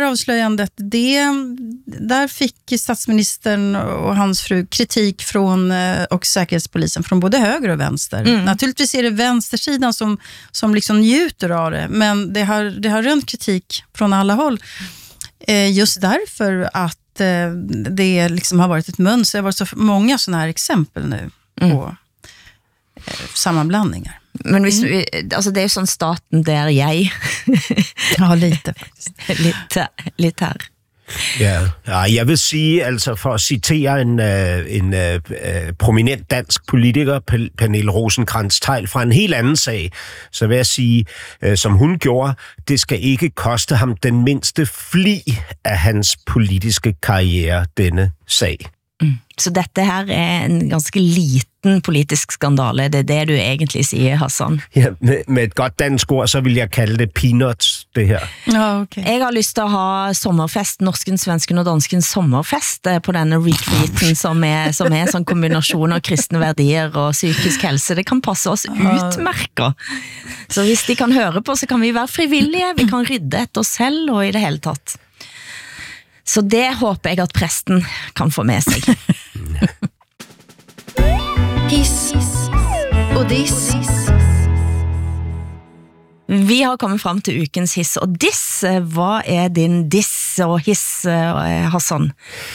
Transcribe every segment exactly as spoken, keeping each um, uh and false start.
här avslöjandet, det, där fick statsministern och hans fru kritik från, och säkerhetspolisen från både höger och vänster. Mm. Naturligtvis är det vänstersidan som, som liksom njuter av det, men det har, det har rönt kritik från alla håll. Eh, just därför att eh, det liksom har varit ett mönster. Det har varit så många sådana här exempel nu mm. på eh, sammanblandningar. Men hvis, mm. altså det er jo sånn staten der jeg. Ja, lite faktisk. Litt, litt her. Ja, jeg vil sige, altså for at citere en, en, en prominent dansk politiker, Pernille Rosenkrantz-Theil, fra en helt anden sag, så vil jeg sige, som hun gjorde, det skal ikke koste ham den mindste fli af hans politiske karriere, denne sag. Mm. Så dette her er en ganske liten politisk skandale, det er det du egentlig siger, Hassan. Ja, med, med et godt dansk ord, så vil jeg kalde det peanuts, det her. Ja, okay. Jeg har lyst til at ha sommerfest, norsken, svensken og dansken sommerfest på denne retreaten, som er, som er en sånn kombinasjon av kristne verdier og psykisk helse. Det kan passe oss utmærket. Så hvis de kan høre på, så kan vi være frivillige, vi kan rydde etter oss selv og i det hele tatt. Så det håper jeg at presten kan få med sig. Hiss og diss. Vi har kommet frem til ukens hiss og diss. Hvad er din diss og hiss, Hassan?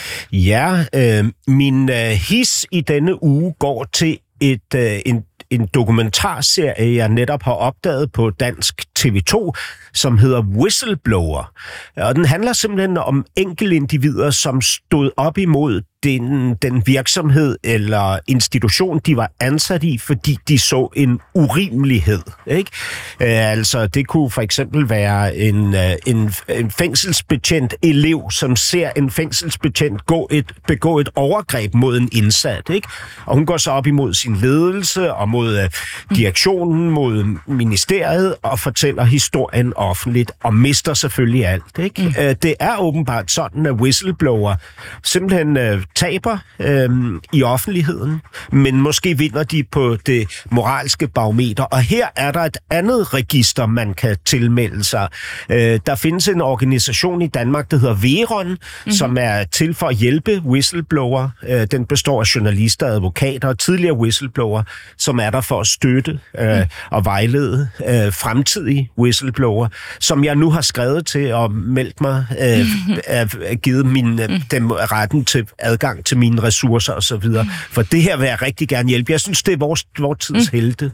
Ja, øh, min øh, hiss i denne uge går til et, øh, en en dokumentarserie, jeg netop har opdaget på dansk T V to, som hedder Whistleblower. Og den handler simpelthen om enkeltindivider, som stod op imod den, den virksomhed eller institution, de var ansat i, fordi de så en urimelighed. Ikke? Øh, altså, det kunne for eksempel være en, en, en fængselsbetjent elev, som ser en fængselsbetjent gå et, begå et overgreb mod en indsat. Ikke? Og hun går så op imod sin ledelse og mod direktionen, mod ministeriet og fortæller historien offentligt og mister selvfølgelig alt. Ikke? Mm. Det er åbenbart sådan, at whistleblower simpelthen øh, taber øh, i offentligheden, men måske vinder de på det moralske barometer. Og her er der et andet register, man kan tilmelde sig. Øh, der findes en organisation i Danmark, der hedder Veron, mm-hmm. som er til for at hjælpe whistleblower. Øh, den består af journalister, advokater og tidligere whistleblower, som er der for at støtte øh, mm. og vejlede øh, fremtidige whistleblower, som jeg nu har skrevet til og meldt mig, øh, er givet min, øh, dem retten til adgang til mine ressourcer og så videre. For det her vil jeg rigtig gerne hjælpe. Jeg synes, det er vores, vores tids mm. helte.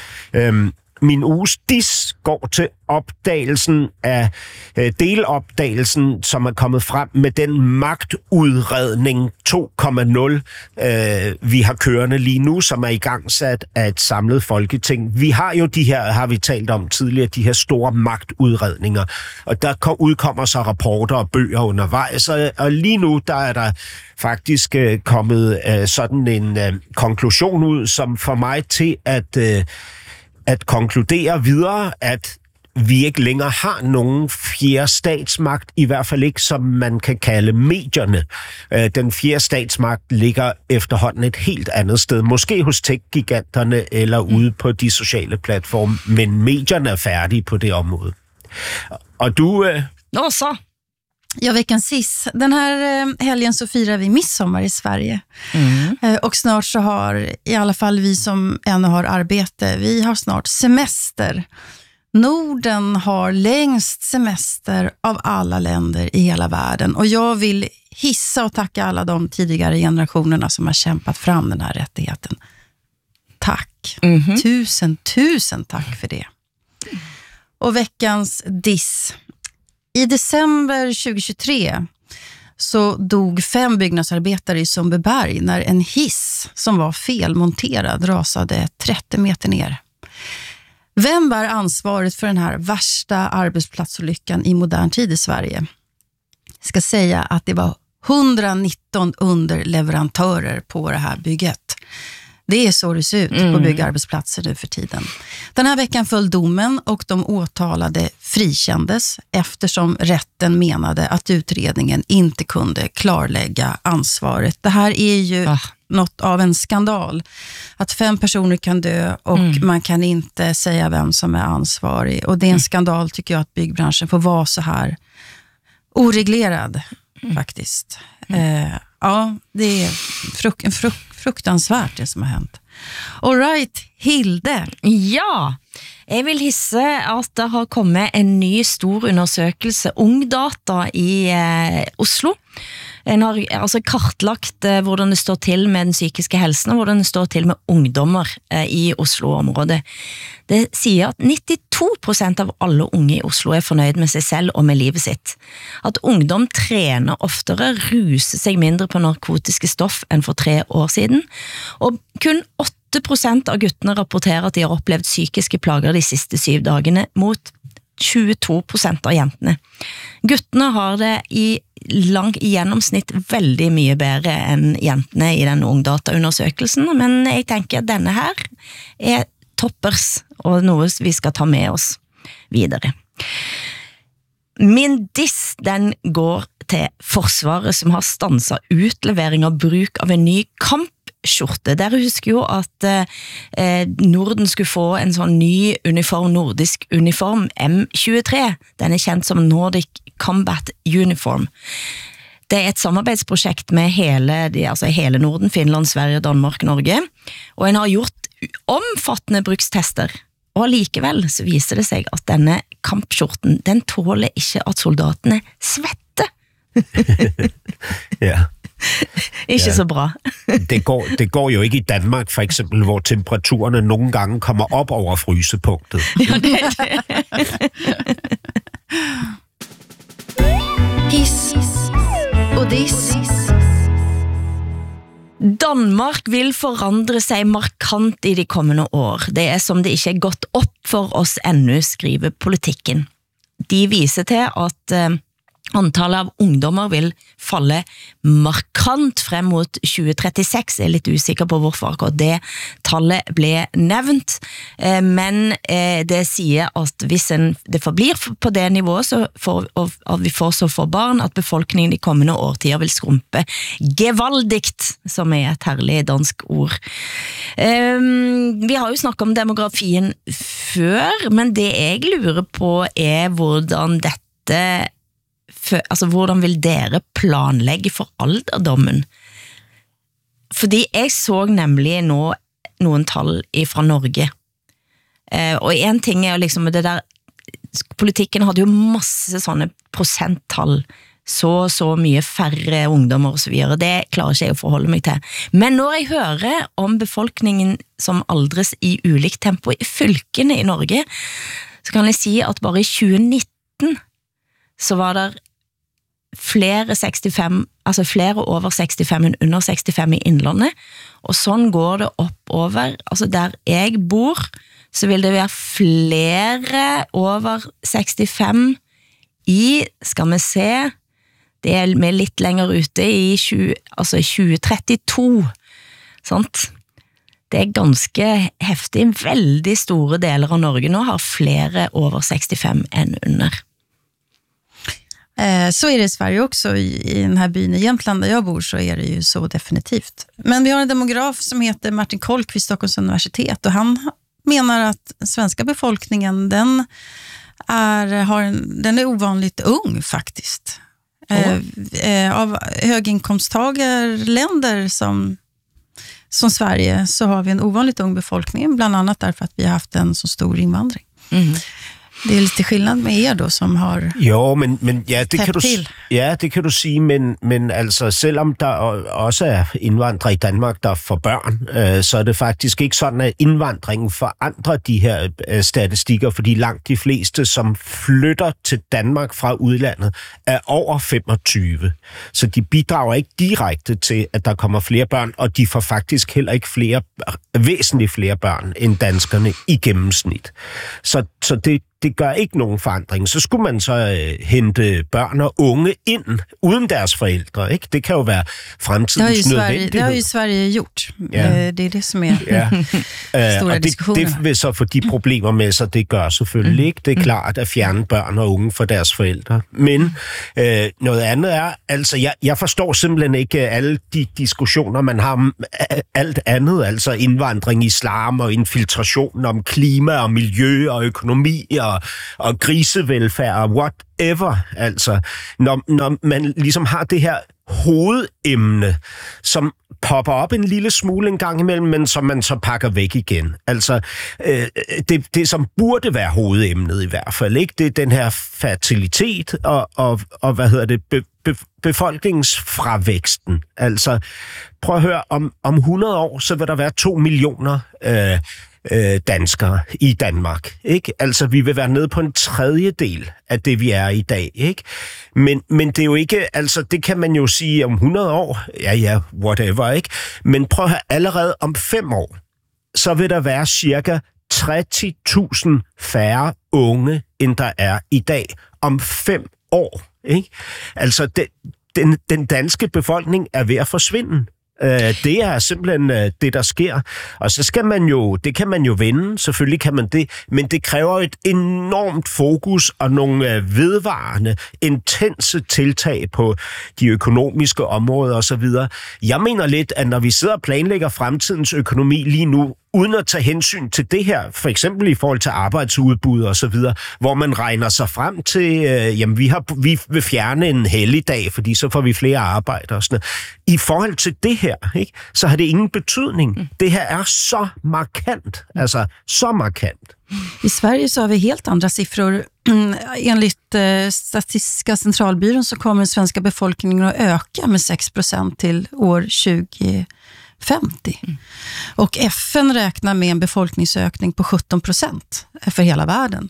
Øhm, min uges diss går til opdagelsen af øh, delopdagelsen, som er kommet frem med den magtudredning to punkt nul, øh, vi har kørende lige nu, som er igangsat af et samlet folketing. Vi har jo de her, har vi talt om tidligere, de her store magtudredninger, og der udkommer så rapporter og bøger undervejs, og, og lige nu, der er der faktisk øh, kommet øh, sådan en øh, konklusion ud, som får mig til at øh, at konkludere videre, at vi ikke længere har nogen fjerde statsmagt, i hvert fald ikke, som man kan kalde medierne. Den fjerde statsmagt ligger efterhånden et helt andet sted, måske hos tech-giganterne eller mm. ude på de sociale platforme, men medierne er færdige på det område. Og du... Øh... Nå så! Ja, veckans hiss. Den här eh, helgen så firar vi midsommar i Sverige. Mm. Eh, och snart så har, i alla fall vi som ännu har arbete, vi har snart semester. Norden har längst semester av alla länder i hela världen. Och jag vill hissa och tacka alla de tidigare generationerna som har kämpat fram den här rättigheten. Tack. Mm-hmm. Tusen, tusen tack för det. Och veckans diss. I december tjugohundratjugotre så dog fem byggnadsarbetare i Sundbyberg när en hiss som var felmonterad rasade trettio meter ner. Vem bär ansvaret för den här värsta arbetsplatsolyckan i modern tid i Sverige? Jag ska säga att det var etthundranitton underleverantörer på det här bygget. Det är så det ser ut mm. på byggarbetsplatser nu för tiden. Den här veckan föll domen och de åtalade frikändes eftersom rätten menade att utredningen inte kunde klarlägga ansvaret. Det här är ju ah. något av en skandal. Att fem personer kan dö och mm. man kan inte säga vem som är ansvarig. Och det är en mm. skandal tycker jag att byggbranschen får vara så här oreglerad mm. faktiskt. Mm. Eh, ja, det är fruk- en fruk- fruktansvärt det som har hänt. All right, Hilde. Ja, jeg vil hisse at det har kommet en ny stor undersøkelse, Ungdata i eh, Oslo. En har altså kartlagt eh, hvordan det står til med den psykiske helsen, og hvordan det står til med ungdommer eh, i Oslo-området. Det sier at nittito prosent av alle unge i Oslo er fornøyd med seg selv og med livet sitt. At ungdom trener oftere, ruser seg mindre på narkotiske stoff enn for tre år siden, og kun åtte prosent av guttene rapporterer at de har opplevd psykiske plager de siste syv dagene, mot tjueto prosent av jentene. Guttene har det i lang i gjennomsnitt veldig mye bedre enn jentene i den Ungdata-undersøkelsen, men jeg tenker at denne her er toppers, og noe vi skal ta med oss videre. Min diss, den går til Forsvaret, som har stanset utlevering av bruk av en ny kampskjorte. Dere husker jo at eh, Norden skulle få en sånn ny uniform, nordisk uniform, M tjuetre. Den er kjent som Nordic Combat Uniform. Det er et samarbeidsprosjekt med hele, altså hele Norden, Finland, Sverige, Danmark, Norge, og en har gjort omfattende brukstester, og likevel så viser det seg at denne kampskjorten, den tåler ikke at soldatene svetter. Ja. Ikke ja. Så bra. det, går, det går jo ikke i Danmark, for eksempel, hvor temperaturerne nogle gange kommer op over frysepunktet. Ja, det er det. Hiss og diss. Danmark vil forandre seg markant i de kommende år. Det er som det ikke er gått opp for oss ennå, skriver Politikken. De viser til at eh, antallet av ungdommer vil falle markant frem mot tjue trettiseks. Jeg er litt usikker på hvorfor akkurat det tallet ble nevnt, men det sier at hvis en, det forblir på det nivået, så får, og at vi får så få barn, at befolkningen de kommende årtider vil skrumpe gevaldigt, som er et herlig dansk ord. Vi har jo snakket om demografien før, men det jeg lurer på er hvordan dette For, altså, hvordan vil dere planlegge for alderdommen? Fordi jeg så nemlig nå noen tall fra Norge. Eh, og en ting er liksom det der, politikken hadde jo masse sånne prosenttall, så så mye færre ungdommer og så videre. Det klarer ikke jeg å forholde meg til. Men når jeg hører om befolkningen som aldres i ulikt tempo i fylkene i Norge, så kan jeg si at bare i tjue nitten så var det flere sekstifem, altså flere over sekstifem enn under sekstifem i Innlandet, og sånn går det oppover. Altså der jeg bor, så vil det være flere over sekstifem i, skal vi se, det er med litt lenger ute i tjue, altså tjue trettito, sant? Det er ganske heftig. Veldig store deler av Norge nå har flere over sekstifem enn under. Så är det i Sverige också, i den här byn i Jämtland där jag bor så är det ju så definitivt. Men vi har en demograf som heter Martin Kolk vid Stockholms universitet och han menar att den svenska befolkningen den är, har en, den är ovanligt ung faktiskt. Mm. Eh, av höginkomsttagarländer som, som Sverige så har vi en ovanligt ung befolkning, bland annat därför att vi har haft en så stor invandring. Mm. Det er lidt skillnad med er då, som har jo, men, men ja, det kan du, ja, det kan du sige, men, men altså, selvom der også er indvandring i Danmark, der for børn, øh, så er det faktisk ikke sådan, at indvandringen forandrer de her øh, statistikker, fordi langt de fleste, som flytter til Danmark fra udlandet, er over femogtyve. Så de bidrager ikke direkte til, at der kommer flere børn, og de får faktisk heller ikke flere, væsentligt flere børn end danskerne i gennemsnit. Så, så det Det gør ikke nogen forandring. Så skulle man så øh, hente børn og unge ind uden deres forældre, ikke? Det kan jo være fremtidens nødvendighed. Det har jo i Sverige gjort. Ja. Det er det, som er ja. store og diskussioner. Det, det vil så få de problemer med sig, det gør selvfølgelig ikke. Det er klart at fjerne børn og unge fra deres forældre. Men øh, noget andet er, altså jeg, jeg forstår simpelthen ikke alle de diskussioner, man har om alt andet, altså indvandring, islam og infiltration, om klima og miljø og økonomi og og, og grisevelfærd og whatever, altså. Når, når man ligesom har det her hovedemne, som popper op en lille smule en gang imellem, men som man så pakker væk igen. Altså, øh, det, det som burde være hovedemnet i hvert fald, ikke? Det er den her fertilitet og, og, og hvad hedder det, be, be, befolkningsfravæksten. Altså, prøv at høre, om, om hundrede år, så vil der være to millioner øh, øh, danskere i Danmark, ikke? Altså, vi vil være nede på en tredjedel af det, vi er i dag, ikke? Men, men det er jo ikke, altså, det kan man jo sige om hundrede år, ja, ja, whatever, ikke? Men prøv at høre, allerede om fem år, så vil der være cirka tretti tusind færre unge, end der er i dag. Om fem år, ikke? Altså, det, den, den danske befolkning er ved at forsvinde. Det er simpelthen det, der sker. Og så skal man jo, det kan man jo vende, selvfølgelig kan man det, men det kræver et enormt fokus og nogle vedvarende, intense tiltag på de økonomiske områder osv. Jeg mener lidt, at når vi sidder og planlægger fremtidens økonomi lige nu, uden at tage hensyn til det her, for eksempel i forhold til arbejdsudbud og så videre, hvor man regner sig frem til, øh, jamen vi, har, vi vil fjerne en helligdag, fordi så får vi flere arbejder og sådan noget. I forhold til det her, ikke, så har det ingen betydning. Mm. Det her er så markant, altså så markant. I Sverige så har vi helt andra siffror. Enligt eh, Statistiska centralbyrån så kommer den svenska befolkningen att öka med sex procent till år tjugo femtio. Mm. Och F N räknar med en befolkningsökning på sjutton procent för hela världen.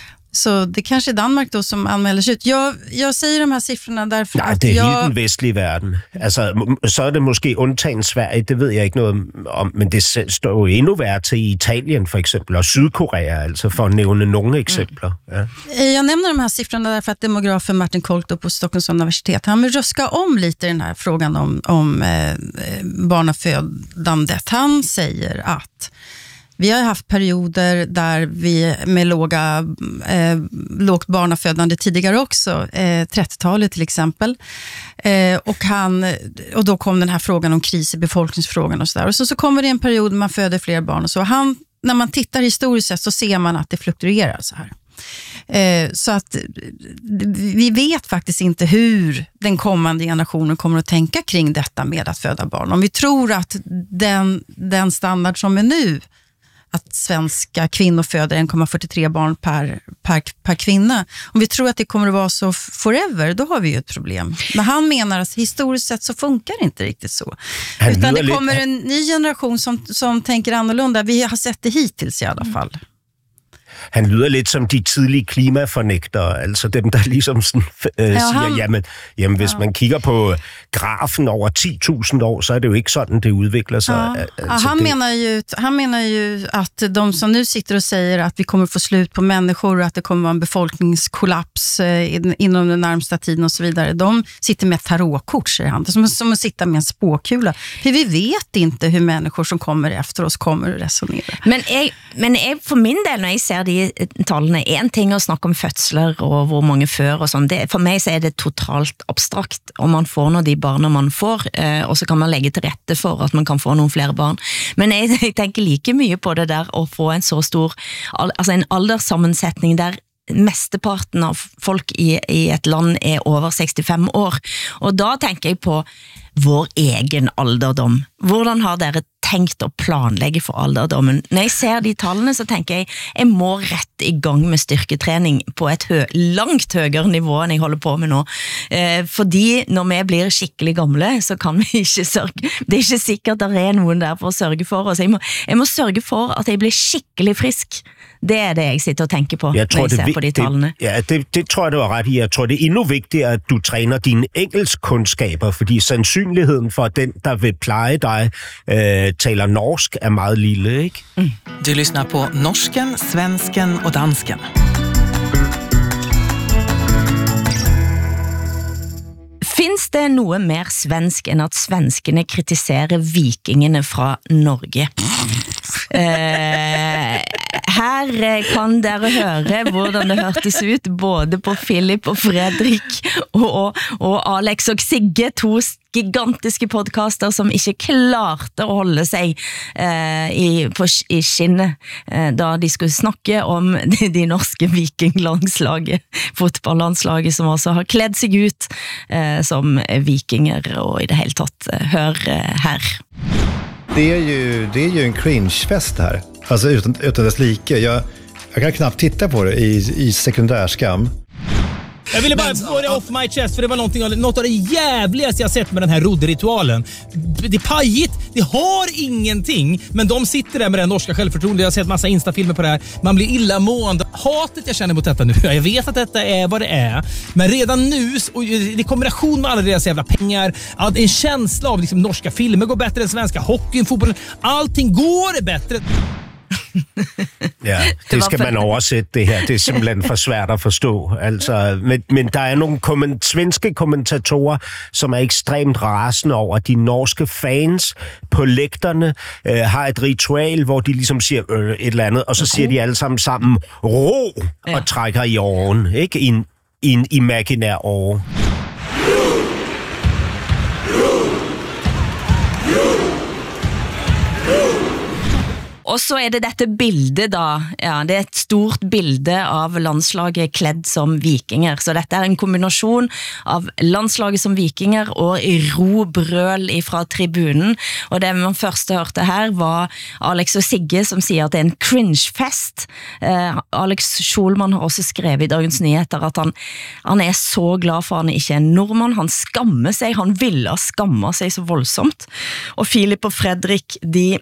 Så det kanske är Danmark då som anmäler sig ut. Jag, jag säger de här siffrorna därför Nej, att det er jag... hele den vestlige verden. Altså, så er det måske undtagen Sverige, det ved jeg ikke noget om, men det står jo endnu værre til i Italien for eksempel, og Sydkorea, altså for at nævne nogle eksempler. Ja. Jag nämner de här siffrorna därför att demografen Martin Kolto på Stockholms universitet, han vill ruska om lite den här frågan om, om eh, barnafödandet. Han säger att vi har haft perioder där vi med låga, eh, lågt barnafödande tidigare också, eh, trettiotalet till exempel. Eh, och, han, och då kom den här frågan om kris i befolkningsfrågan och sådär. Och så, så kommer det en period man föder fler barn och så. Han, när man tittar historiskt sett så ser man att det fluktuerar så här. Eh, så att vi vet faktiskt inte hur den kommande generationen kommer att tänka kring detta med att föda barn. Om vi tror att den, den standard som är nu, att svenska kvinnor föder en komma fyrtiotre barn per, per, per kvinna. Om vi tror att det kommer att vara så forever, då har vi ju ett problem. Men han menar att historiskt sett så funkar det inte riktigt så. Han Utan det kommer en ny generation som, som tänker annorlunda. Vi har sett det hittills i alla fall. Han lyder lidt som de tidlige klimafornægtere, altså dem, der ligesom sådan, øh, ja, siger, han, jamen, jamen hvis ja. man kigger på grafen over ti tusind år, så er det jo ikke sådan, det udvikler sig. Ja. Altså, han, det... menar ju, han menar ju att de som nu sitter och säger att vi kommer få slut på människor och att det kommer vara en befolkningskollaps eh, inom den närmsta tiden och så vidare, de sitter med tarotkort, säger han. Det är som, som att sitta med en spåkula. För vi vet inte hur människor som kommer efter oss kommer att resonera. Men, jeg, men jeg, for min del, når jeg ser de tallene, en ting å snakke om fødsler og hvor mange før og sånn, det, for meg så er det totalt abstrakt om man får når de barna man får, eh, og så kan man legge til rette for at man kan få noen flere barn. Men jeg, jeg tenker like mye på det der å få en så stor, altså en alderssammensetning der mesteparten av folk i, i et land er over sekstifem år. Og da tenker jeg på vår egen alderdom. Hvordan har dere tenkt å planlegge for alderdommen? Når jeg ser de tallene, så tenker jeg jeg må rett i gang med styrketrening på et hø langt høyere nivå enn jeg holder på med nå. Eh, fordi når vi blir skikkelig gamle, så kan vi ikke sørge. Det er ikke sikkert at det er noen der for å sørge for oss. Jeg må, jeg må sørge for at jeg blir skikkelig frisk. Det er det jeg sitter og tenker på, jeg når jeg ser på de tallene. Det, ja, det, det tror jeg, du har ret i. Jeg tror, det er endnu vigtigere, at du træner dine engelskkundskaber, fordi sandsynligheden for, at den, der vil pleje dig, øh, taler norsk, er meget lille, ikke? Mm. Du lyssnar på norsken, svensken og dansken. Finns det noe mer svensk enn at svenskene kritiserer vikingene fra Norge? Eh, her kan dere høre hvordan det hørtes ut både på Philip og Fredrik og, og Alex og Sigge, to gigantiske podcaster som ikke klarte å holde seg eh, i, på, i skinnet eh, da de skulle snakke om de, de norske vikinglandslaget, fotballandslaget som også har kledd seg ut eh, som vikinger og i det hele tatt eh, hør eh, her. Det är ju det är ju en cringefest här. Alltså utan utan dess like. Jag jag kan knappt titta på det i i sekundärskam. Jag ville bara få det off my chest för det var någonting av, något av det jävligaste jag sett med den här roddritualen. Det är pajigt, det har ingenting, men de sitter där med den norska självförtroende. Jag har sett massa instafilmer på det här. Man blir illamående. Hatet jag känner mot detta nu, jag vet att detta är vad det är, men redan nu, och i kombination med alla deras jävla pengar, en känsla av liksom norska filmer går bättre än svenska hockeyn, fotbollen, allting går bättre. Ja, det skal man oversætte det her. Det er simpelthen for svært at forstå. Altså, men, men der er nogle komment- svenske kommentatorer, som er ekstremt rasende over, at de norske fans på lægterne øh, har et ritual, hvor de ligesom siger øh, et eller andet, og så siger de alle sammen sammen ro og ja. Trækker i åren, ikke? I en, i en imaginær åre. Og så er det dette bildet da, ja, det er et stort bilde av landslaget kledd som vikinger, så dette er en kombinasjon av landslaget som vikinger og robrøl fra tribunen, og det man først hørte her var Alex og Sigge som sier at det er en cringefest. Eh, Alex Schulman har også skrevet i Dagens Nyheter at han, han er så glad for han ikke er nordmann, han skammer seg, han ville skamme seg så voldsomt, og Filip og Fredrik, de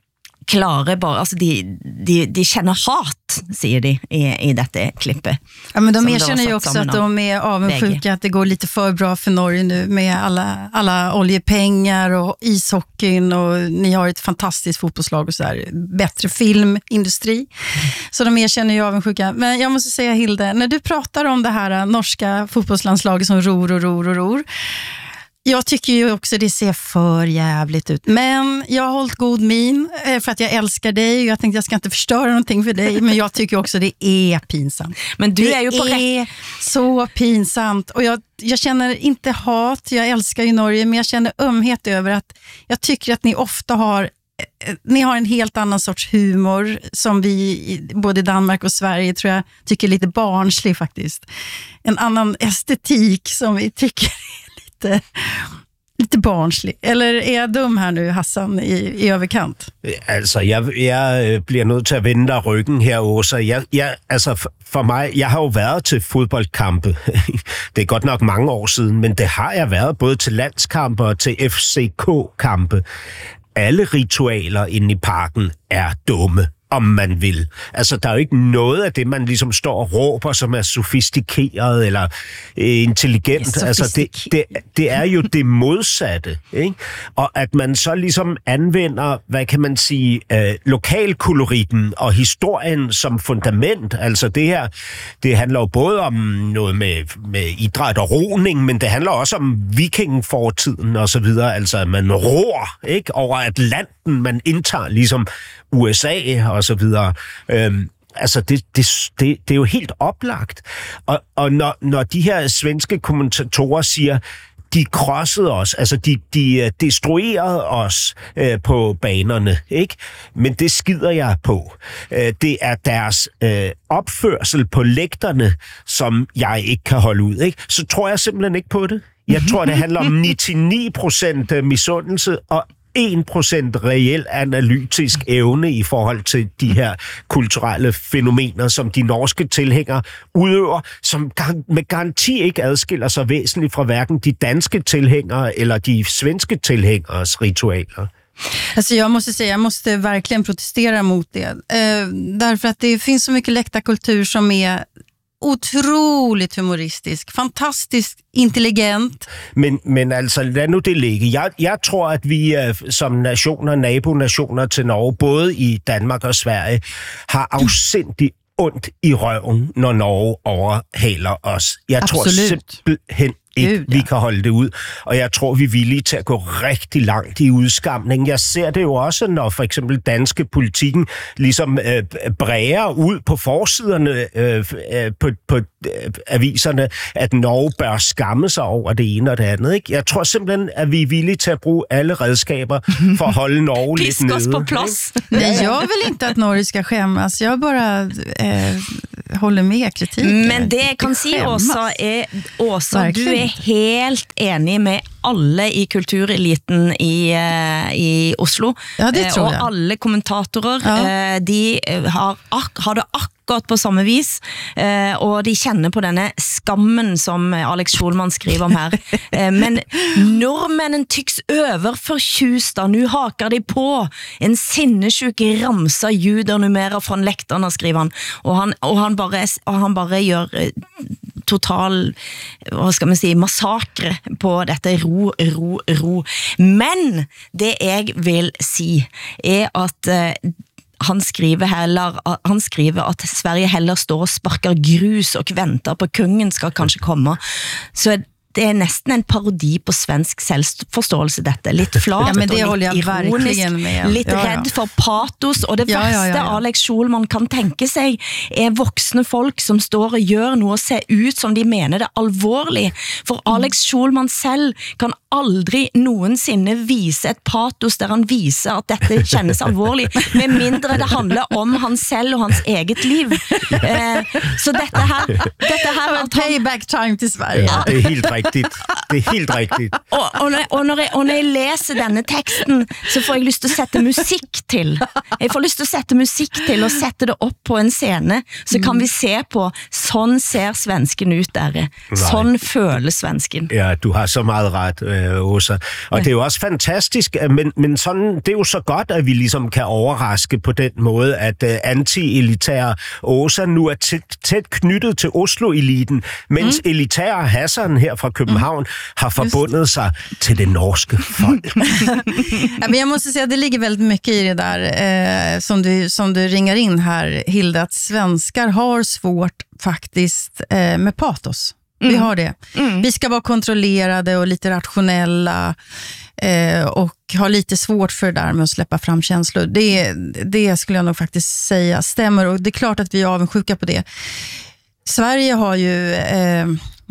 klarer bara, alltså de, de, de känner hat, säger de i, i detta klippet. Ja, men de erkänner ju också att de är avundsjuka, att det går lite för bra för Norge nu med alla, alla oljepengar och ishockeyn, och ni har ett fantastiskt fotbollslag och så här, bättre filmindustri. Så de erkänner ju avundsjuka. Men jag måste säga, Hilde, när du pratar om det här norska fotbollslandslaget som ror och ror och ror, jag tycker ju också det ser för jävligt ut. Men jag har hållit god min för att jag älskar dig. Och jag tänkte jag ska inte förstöra någonting för dig. Men jag tycker också det är pinsamt. Men du det är ju på är rätt. Så pinsamt. Och jag, jag känner inte hat. Jag älskar ju Norge. Men jag känner ömhet över att jag tycker att ni ofta har ni har en helt annan sorts humor som vi både i Danmark och Sverige tror jag tycker är lite barnslig faktiskt. En annan estetik som vi tycker Lite, lite barnslig. Eller er jeg dum her nu, Hassan, i, i överkant? Altså, jeg, jeg bliver nødt til at vende dig ryggen her, Åsa. Jeg, jeg, altså, for, for mig, jeg har jo været til fodboldkampe. Det er godt nok mange år siden, men det har jeg været både til landskampe og til F C K-kampe. Alle ritualer inde i parken er dumme, om man vil. Altså, der er jo ikke noget af det, man ligesom står og råber, som er sofistikeret eller øh, intelligent. Det altså, det, det, det er jo det modsatte, ikke? Og at man så ligesom anvender, hvad kan man sige, øh, lokalkoloritten og historien som fundament. Altså, det her, det handler jo både om noget med, med idræt og roning, men det handler også om vikingfortiden og så videre. Altså, at man ror, ikke? Over Atlanten, man indtager ligesom U S A og så videre. Øhm, altså, det, det, det, det er jo helt oplagt. Og, og når, når de her svenske kommentatorer siger, de krossede os, altså de, de destruerede os øh, på banerne, ikke? Men det skider jeg på. Øh, det er deres øh, opførsel på lægterne, som jeg ikke kan holde ud, ikke? Så tror jeg simpelthen ikke på det. Jeg tror, det handler om nioghalvfems procent misundelse og en procent reel analytisk evne i forhold til de her kulturelle fænomener, som de norske tilhængere udøver, som med garanti ikke adskiller sig væsentligt fra hverken de danske tilhængere eller de svenske tilhængeres ritualer. Alltså jag måste säga, jag måste verkligen protestera mot det. Eh, därför att det finns så mycket läktarkultur som är utroligt humoristisk, fantastisk intelligent. Men, men altså, lad nu det ligge. Jeg, jeg tror, at vi som nationer, nabonationer til Norge, både i Danmark og Sverige, har afsindigt ondt i røven, når Norge overhaler os. Jeg Absolut. tror simpelthen ikke Gud, ja. vi kan holde det ud. Og jeg tror, vi er villige til at gå rigtig langt i udskamning. Jeg ser det jo også, når for eksempel danske politikken ligesom øh, bræger ud på forsiderne øh, øh, på, på øh, aviserne, at Norge bør skamme sig over det ene og det andet. Ikke? Jeg tror simpelthen, at vi er villige til at bruge alle redskaber for at holde Norge lidt nede. Pisk oss på plads. Nej, jag vill inte att Norge ska skämmas. Jag bara eh, håller med kritiken. Men det jeg kan si, Åsa, er, Åsa, du er helt enig med alle i kultureliten i, uh, i Oslo. Ja, det tror jeg. Og alle kommentatorer, Ja. uh, de har, ak har det akkurat på samme vis, uh, og de kjenner på denne skammen som Alex Schulman skriver om her. Uh, men nordmännen tycks överförtjusta, nu hakar de på en sinnessjuk ramsa juder numera från läktarna, skriver han. Og han, og han, bare, og han bare gjør uh, total, hvad skal man sige, massakre på dette ro, ro, ro. Men det jeg vil si er at uh, han skriver, heller, han skriver at Sverige heller står og sparker grus og venter på kungen skal kanskje komme. Så det er næsten en parodi på svensk selvforståelse dette. Lidt flat Ja, men det og holder lidt jeg ironisk, verkligen med. lidt Ja, ja. redd for patos, og det Ja, værste ja, ja, ja. Alex Schulman kan tænke sig er voksne folk som står og gør noget og ser ut som de mener det alvorligt. For Alex Schulman selv kan aldrig nogensinde vise et patos der han viser at dette kjennes alvorligt, med mindre det handler om han selv og hans eget liv. Eh, så dette her, dette her at han, Payback time til Sverige. Ja, det er helt rigtigt. Det er helt rigtigt. og, og, når, og, når jeg, og når jeg læser denne teksten, så får jeg lyst til at sætte musik til. Jeg får lyst til at sætte musik til og sætte det op på en scene, så kan vi se på, sådan ser svensken ut der. Sådan føler svensken. Ja, du har så meget ret, øh, Åsa. Og det er jo også fantastisk, men, men sådan, det er jo så godt, at vi ligesom kan overraske på den måde, at øh, anti-elitære Åsa nu er tæt, tæt knyttet til Oslo-eliten, mens mm. elitære Hassan her fra København mm. har forbundet sig til det norske folk. Ja, men jag måste säga att det ligger väldigt mycket i det där eh, som, du, som du ringar in här, Hilda, att svenskar har svårt faktiskt eh, med patos. Mm. Vi har det. Mm. Vi ska vara kontrollerade och lite rationella eh, och ha lite svårt för det där med att släppa fram känslor. Det, det skulle jag nog faktiskt säga stämmer, och det är klart att vi är avundsjuka på det. Sverige har ju eh,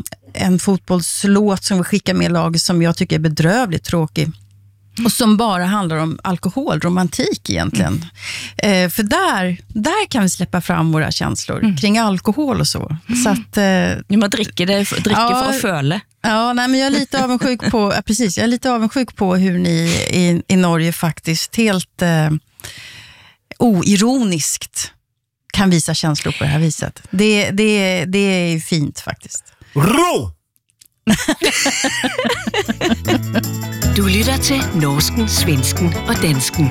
en fotbollslåt som vi skickar med laget som jag tycker är bedrövligt tråkig. Och som bara handlar om alkohol, romantik egentligen. Mm. Eh, för där, där kan vi släppa fram våra känslor mm. kring alkohol och så. Mm. Så att, eh, Du må drikke det, drikke ja, for at føle. Ja, nej, men jag är lite avundsjuk på, ja, precis, jag är lite avundsjuk på hur ni i, i Norge faktiskt helt eh, oironiskt kan visa känslor på det här viset. Det, det, det är fint faktiskt. Ro! Du lytter til norsken, svensken og dansken.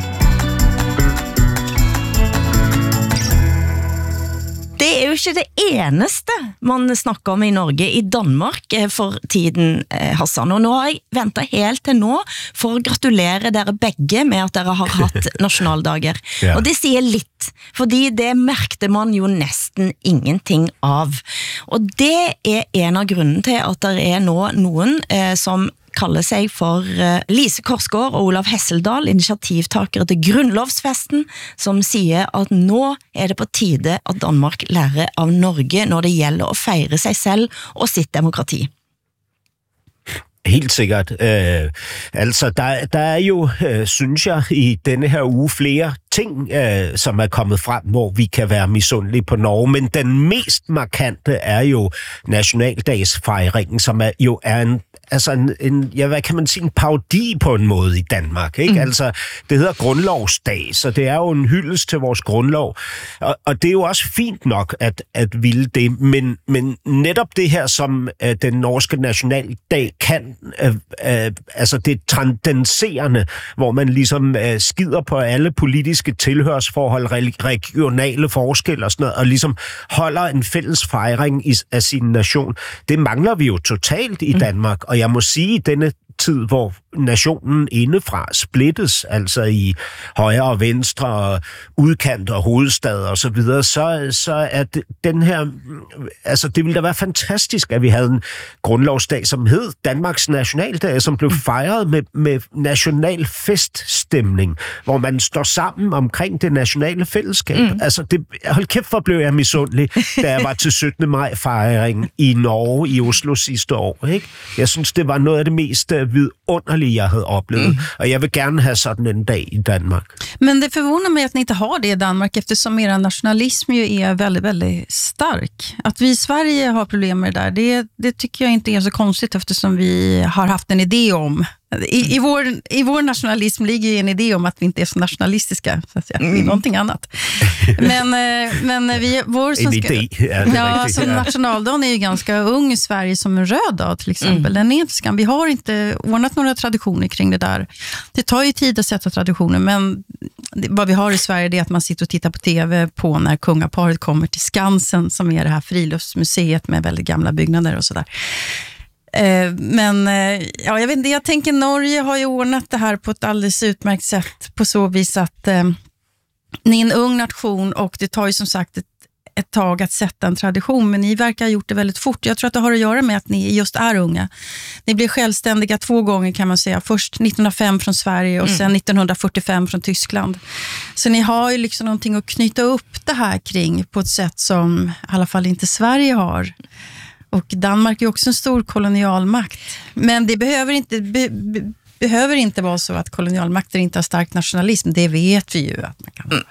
Det er jo ikke det eneste man snakker om i Norge. I Danmark for tiden, Hassan. Og nå har jeg ventet helt til nå for å gratulere dere begge med at dere har hatt nasjonaldager. Ja. Og det sier litt, fordi det merkte man jo nesten ingenting av. Og det er en av grunnen til at det er nå noen eh, som kaller sig for uh, Lise Korsgaard og Olav Hesseldal, initiativtakere til Grundlovsfesten, som siger at nå er det på tide at Danmark lærer av Norge når det gælder at fejre sig selv og sitt demokrati. Helt sikkert. Øh, altså, der, der er jo, øh, synes jeg, i denne her uge flere ting, øh, som er kommet frem, hvor vi kan være misundelige på Norge, men den mest markante er jo nationaldagsfejringen, som er, jo er en altså en, en, ja, hvad kan man sige, en parodi på en måde i Danmark, ikke? Mm. Altså, det hedder Grundlovsdag, så det er jo en hyldest til vores grundlov, og, og det er jo også fint nok at, at ville det, men, men netop det her, som uh, den norske nationaldag kan, uh, uh, altså det transcenderende, hvor man ligesom uh, skider på alle politiske tilhørsforhold, regionale forskelle og sådan noget, og ligesom holder en fælles fejring i, af sin nation, det mangler vi jo totalt i Danmark, og jeg må sige, denne tid, hvor nationen indefra splittes, altså i højre og venstre, og udkant og hovedstad og så videre, så, så er det, den her, altså det ville da være fantastisk, at vi havde en grundlovsdag, som hed Danmarks Nationaldag, som blev fejret med, med national feststemning, hvor man står sammen omkring det nationale fællesskab. Mm. Altså, det, hold kæft, hvor blev jeg misundelig, da jeg var til syttende maj-fejring i Norge, i Oslo sidste år. Ikke? Jeg synes, det var noget af det mest vidunderlige, jeg havde oplevet. Mm. Og jeg vil gerne have sådan en dag i Danmark. Men det förvånar mig att ni inte har det i Danmark, eftersom er nationalism ju är väldigt, väldigt stark. Att vi i Sverige har problem med det där, det, det tycker jag inte är så konstigt, eftersom vi har haft en idé om I, i, vår, I vår nationalism ligger ju en idé om att vi inte är så nationalistiska, så att säga. Mm. Det är någonting annat. Men, men vi, vår som, en idé, ja, ja, som nationaldagen är ju ganska ung i Sverige som en röd dag till exempel. Mm. Den är inte skam. Vi har inte ordnat några traditioner kring det där. Det tar ju tid att sätta traditioner, men det, vad vi har i Sverige är att man sitter och tittar på tv på när kungaparet kommer till Skansen, som är det här friluftsmuseet med väldigt gamla byggnader och sådär. Men ja, jag vet inte, jag tänker Norge har ju ordnat det här på ett alldeles utmärkt sätt på så vis att eh, ni är en ung nation och det tar ju som sagt ett, ett tag att sätta en tradition, men ni verkar ha gjort det väldigt fort. Jag tror att det har att göra med att ni just är unga. Ni blev självständiga två gånger kan man säga. Först nittonhundrafem från Sverige och mm. sen nittonhundrafyrtiofem från Tyskland. Så ni har ju liksom någonting att knyta upp det här kring på ett sätt som i alla fall inte Sverige har. Och Danmark är också en stor kolonialmakt. Men det behöver inte, be, be, behöver inte vara så att kolonialmakter inte har stark nationalism. Det vet vi ju att man kan. Mm.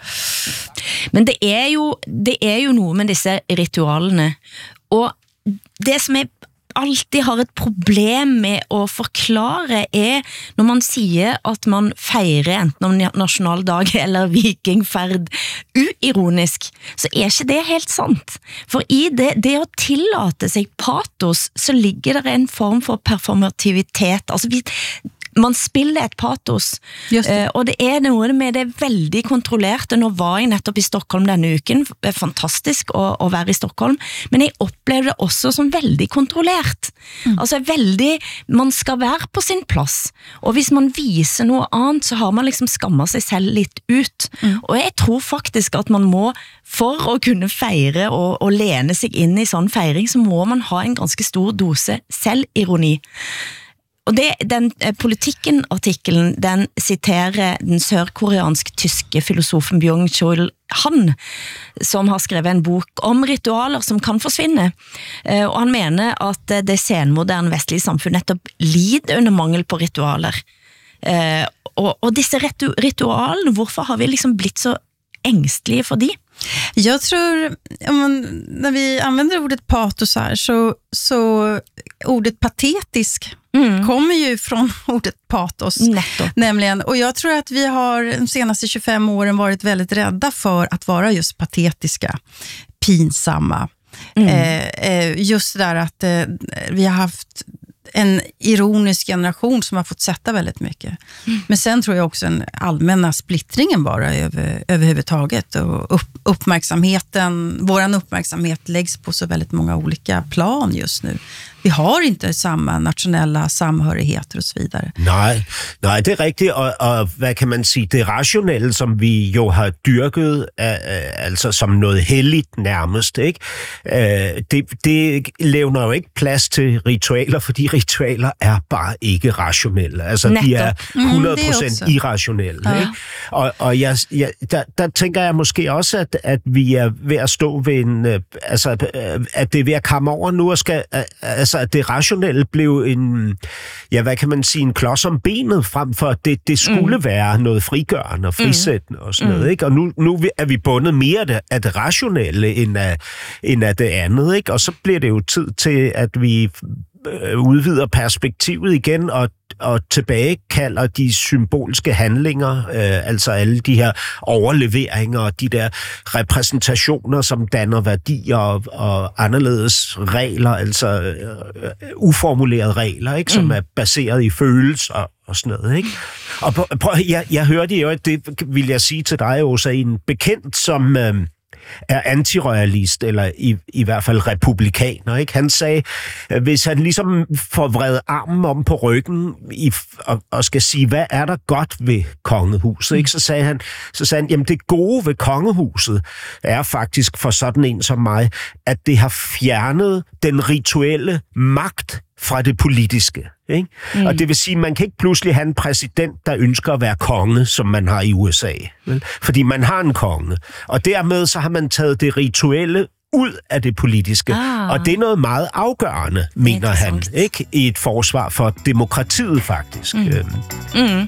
Men det är ju det är ju något med dessa ritualerna. Och det som är alltid har ett problem med att förklara är när man säger att man feirer enten om nationaldag eller vikingfärd uironisk, så är inte det helt sant. För i det, det att tillåta sig patos så ligger det en form för performativitet. Alltså vi man spiller et patos, uh, og det er noe med det veldig kontrollerte. Nå var jeg nettopp i Stockholm denne uken, det er fantastisk å, å være i Stockholm, men jeg opplevde det også som veldig kontrollert. Mm. Altså veldig, man skal være på sin plass, og hvis man viser noe annet, så har man liksom skammet seg selv litt ut. Mm. Og jeg tror faktisk at man må, for å kunne feire og, og lene seg inn i sånn feiring, så må man ha en ganske stor dose selvironi. Og det, den eh, politikken-artikelen, den citerer den sørkoreansk-tyske filosofen Byung-Chul Han, som har skrevet en bok om ritualer som kan forsvinne. Eh, og han mener at det senmoderne vestlige samfunn nettopp lider under mangel på ritualer. Eh, og, og disse ritu- ritualene, hvorfor har vi liksom blitt så ängstliga för det? Jag tror, man, när vi använder ordet patos här, så, så ordet patetisk mm. kommer ju från ordet patos. Netto. Nämligen, och jag tror att vi har de senaste tjugofem åren varit väldigt rädda för att vara just patetiska, pinsamma. Mm. Eh, just det där att eh, vi har haft en ironisk generation som har fått sätta väldigt mycket. Mm. Men sen tror jag också en allmänna splittringen bara över, överhuvudtaget. Och upp, uppmärksamheten, våran uppmärksamhet läggs på så väldigt många olika plan just nu. Vi har inte samma nationella samhörigheter och så vidare. Nej, nej, det är riktigt. Och, och vad kan man säga, det rationelle, som vi jo har dyrket, äh, altså som noget helligt nærmest, ikke? Äh, det, det levner jo ikke plads til ritualer, fordi ritualer er bare ikke rationelle. Altså, Netto. De er hundrede procent mm, irrationelle. Ja. Ikke? Og, og jeg, jeg, der, der tænker jeg måske også, at, at vi er ved at stå ved en... Øh, altså, øh, at det er ved at komme over nu, og skal... Øh, altså, at det rationelle blev en, ja, hvad kan man sige, en klods om benet, frem for at det, det skulle mm. være noget frigørende og frisættende mm. og sådan noget, ikke? Og nu, nu er vi bundet mere af det, af det rationelle end af, end af det andet, ikke? Og så bliver det jo tid til, at vi udvider perspektivet igen og og tilbagekalder de symbolske handlinger, øh, altså alle de her overleveringer og de der repræsentationer, som danner værdier og, og anderledes regler, altså øh, uformulerede regler, ikke, som mm. er baseret i følelser og sådan noget, ikke? Og prøv, jeg, jeg hørte jo, at det vil jeg sige til dig, Åsa, en bekendt, som... Øh, er antiroyalist, eller i, i hvert fald republikaner. Ikke? Han sagde, hvis han ligesom får vredet armen om på ryggen i, og, og skal sige, hvad er der godt ved kongehuset, ikke? Så sagde han, så sagde han, jamen det gode ved kongehuset er faktisk for sådan en som mig, at det har fjernet den rituelle magt fra det politiske. Ikke? Mm. Og det vil sige, at man kan ikke pludselig have en præsident, der ønsker at være konge, som man har i U S A. Vel? Fordi man har en konge. Og dermed så har man taget det rituelle ud af det politiske. Ah. Og det er noget meget afgørende, mener han, ikke? I et forsvar for demokratiet, faktisk. Mm. Mm.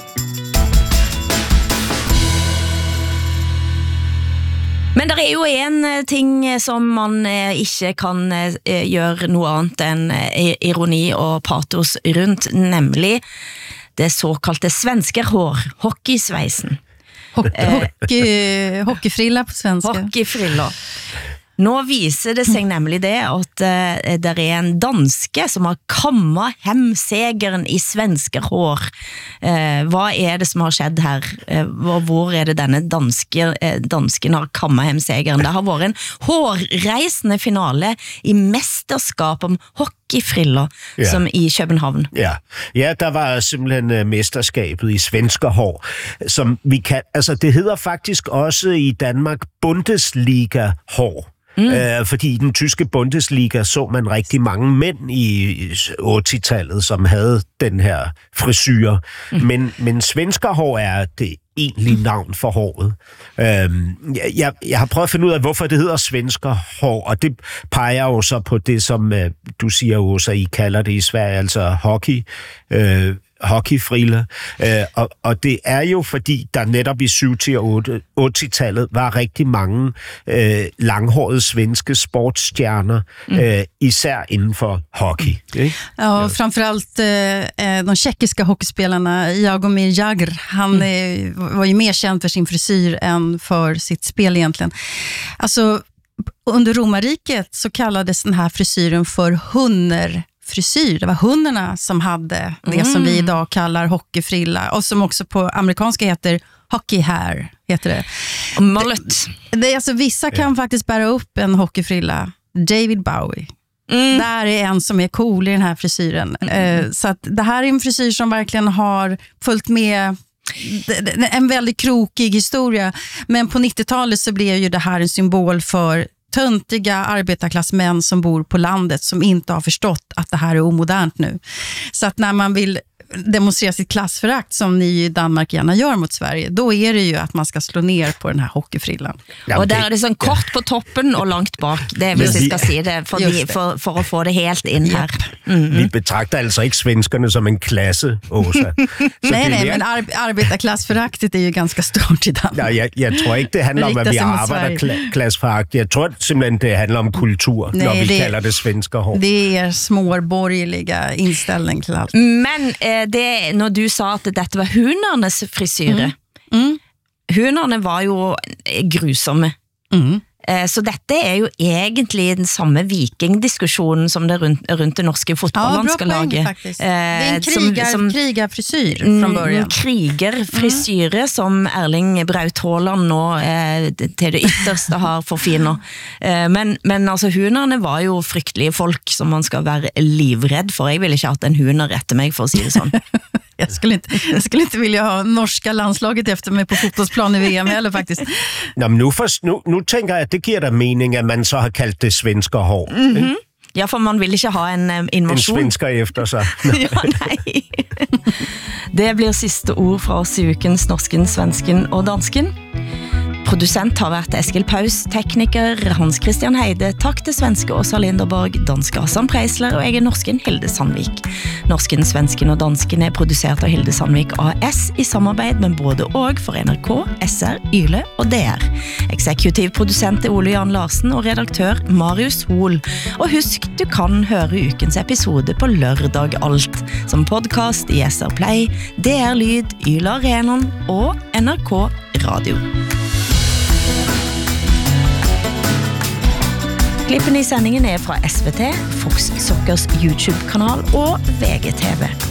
Men der er jo en ting, som man ikke kan gøre noget andet end ironi og patos rundt, nemlig det såkaldte svenskerhår, hockeysveisen. Hockey, hockeyfrilla på svenska. Hockeyfrilla. Nå viser det sig nemlig det, at uh, der er en danske, som har kammet hem segeren i svenskerhår. Uh, hvad er det, som har skjedd her? Uh, hvor er det denne danske, uh, dansken har kammet hem segeren? Det har været en hårreisende finale i mesterskap om hockeyfriller, ja. Som i København. Ja. Ja, der var simpelthen uh, mesterskabet i svenskerhår, som vi kan, altså det hedder faktisk også i Danmark Bundesliga-hår. Mm. Øh, fordi i den tyske Bundesliga så man rigtig mange mænd i otteogtallet, som havde den her frisyr. Mm. Men, men svenskerhår er det egentlige navn for håret. Øhm, jeg, jeg har prøvet at finde ud af, hvorfor det hedder svenskerhår, og det peger jo så på det, som øh, du siger jo, så I kalder det i Sverige, altså hockey, øh, hockeyfrille. Øh, og, og det er jo, fordi der netop i syv til otte-tallet var rigtig mange øh, langhårede svenske sportsstjerner, mm. øh, især inden for hockey. Ikke? Ja, og framförallt eh, de tjeckiska hockeyspelarna, Jaromir Jagr, han eh, var ju mer känd för sin frisyr än för sitt spel egentligen. Alltså, under romarriket så kallades den här frisyren för hunner frisyr. Det var hundarna som hade det mm. som vi idag kallar hockeyfrilla och som också på amerikanska heter hockey hair, heter det. Mullet. Det, det är alltså, vissa kan yeah. faktiskt bära upp en hockeyfrilla. David Bowie. Mm. Där är en som är cool i den här frisyren. Mm. Uh, så att det här är en frisyr som verkligen har följt med en väldigt krokig historia. Men på nittiotalet så blev ju det här en symbol för töntiga arbetarklassmän som bor på landet som inte har förstått att det här är omodernt nu. Så att när man vill demonstrera sitt klassförakt som ni i Danmark gärna gör mot Sverige, då är det ju att man ska slå ner på den här hockeyfrillan. Ja, och där är det sån kort på toppen och långt bak. Det är hvis vi ska se det för, de, för, för att få det helt in här. Mm. Vi betragter alltså inte svenskarna som en klasse, Åsa. nej, nej, men ar- arbetarklassföraktet är ju ganska stort i Danmark. Ja, jag, jag tror inte det handlar om, att vi arbetarklassförakt. Jag tror simpelthen det handlar om kultur, nej, när vi det, kallar det svenskerhår. Det är småborgerliga inställning till allt. Men eh, det, når du sa at dette var hundernes frisyre, mm. Mm. hunderne var jo grusomme. Mm. Så dette er jo egentlig den samme vikingdiskussionen som det rundt, rundt det norske fotballandskalaget. Ja, bra poäng, det är en krigar, som, som, krigarfrisyr från början. En krigerfrisyre mm. som Erling Braut Haaland nå eh, til det ytterste har forfiner. Eh, men, men altså hunderne var jo fryktelige folk som man skal være livredd for. Jeg ville ikke hatt en hunder etter meg, for å si det sånn. Jag skulle inte, jag skulle inte vilja ha norska landslaget efter mig på fotbollsplan i V M heller faktiskt. Nå, men nu, først, nu, nu tænker jeg, at det giver da mening, at man så har kaldt det svenskerhår. Mm-hmm. Ja, for man vil ikke ha en um, invasjon. En svensker efter sig. Ja, nej. Det blir siste ord fra oss i ukens Norsken, Svensken og Dansken. Producent har vært Eskil Paus, tekniker Hans Christian Heide, takk til svenske Åsa Linderborg, danske Hassan Preisler og jeg er norsken Hilde Sandvik. Norsken, Svensken og Dansken er produsert av Hilde Sandvik A S i samarbeid med både og for N R K, S R, Yle og D R. Eksekutiv produsent er Ole Jan Larsen og redaktør Marius Hol. Og husk, du kan høre ukens episode på lørdag alt, som podcast i S R Play, D R Lyd, Yle Arenaen og N R K Radio. Klippen i sendingen er fra S V T, Fox Soccers YouTube-kanal og V G T V.